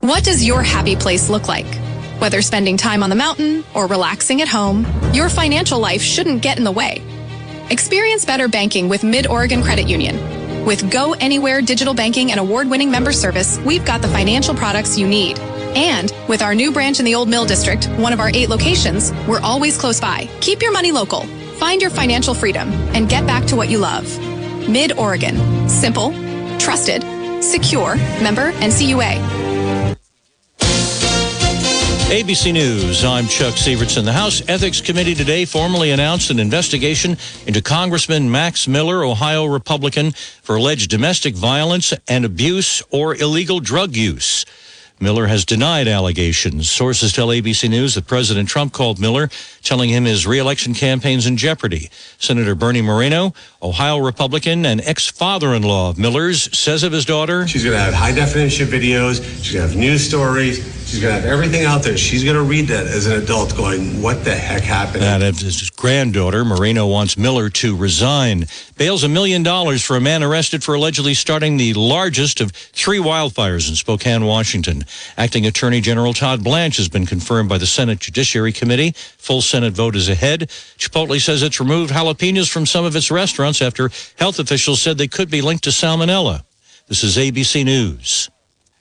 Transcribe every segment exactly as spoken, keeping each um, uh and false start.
What does your happy place look like? Whether spending time on the mountain or relaxing at home, your financial life shouldn't get in the way. Experience better banking with Mid-Oregon Credit Union. With Go Anywhere digital banking and award-winning member service, we've got the financial products you need. And with our new branch in the Old Mill District, one of our eight locations, we're always close by. Keep your money local. Find your financial freedom and get back to what you love. Mid-Oregon. Simple, trusted, secure, member N C U A. A B C News, I'm Chuck Sievertson. The House Ethics Committee today formally announced an investigation into Congressman Max Miller, Ohio Republican, for alleged domestic violence and abuse or illegal drug use. Miller has denied allegations. Sources tell A B C News that President Trump called Miller, telling him his re-election campaign's in jeopardy. Senator Bernie Moreno, Ohio Republican and ex-father-in-law of Miller's, says of his daughter, she's going to have high-definition videos. She's going to have news stories. She's going to have everything out there. She's going to read that as an adult going, what the heck happened? That of his granddaughter, Moreno wants Miller to resign. Bails a million dollars for a man arrested for allegedly starting the largest of three wildfires in Spokane, Washington. Acting Attorney General Todd Blanche has been confirmed by the Senate Judiciary Committee. Full Senate vote is ahead. Chipotle says it's removed jalapenos from some of its restaurants after health officials said they could be linked to salmonella. This is A B C News.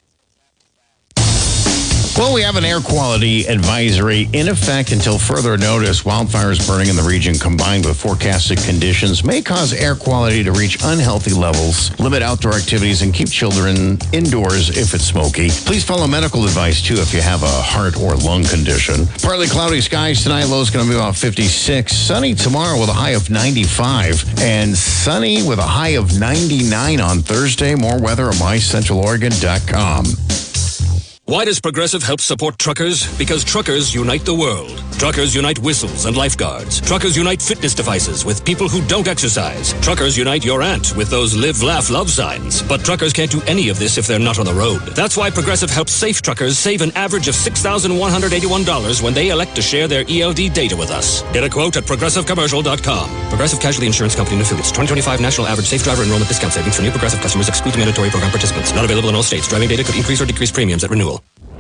Well, we have an air quality advisory in effect until further notice. Wildfires burning in the region combined with forecasted conditions may cause air quality to reach unhealthy levels, limit outdoor activities, and keep children indoors if it's smoky. Please follow medical advice, too, if you have a heart or lung condition. Partly cloudy skies tonight. Low is going to be about fifty-six. Sunny tomorrow with a high of ninety-five. And sunny with a high of ninety-nine on Thursday. More weather at my central oregon dot com. Why does Progressive help support truckers? Because truckers unite the world. Truckers unite whistles and lifeguards. Truckers unite fitness devices with people who don't exercise. Truckers unite your aunt with those live, laugh, love signs. But truckers can't do any of this if they're not on the road. That's why Progressive helps safe truckers save an average of six thousand one hundred eighty-one dollars when they elect to share their E L D data with us. Get a quote at progressive commercial dot com. Progressive Casualty Insurance Company and Affiliates. twenty twenty-five National Average Safe Driver Enrollment Discount Savings for new Progressive customers excludes mandatory program participants. Not available in all states. Driving data could increase or decrease premiums at renewal.